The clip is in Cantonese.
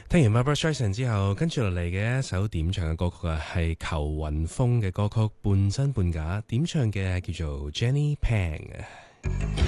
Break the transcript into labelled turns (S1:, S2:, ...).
S1: 聽完 Barbra Streisand 之後，跟住落嚟嘅一首點唱嘅歌曲啊，係裘雲峰嘅歌曲《半真半假》，點唱嘅叫做 Jenny Pang。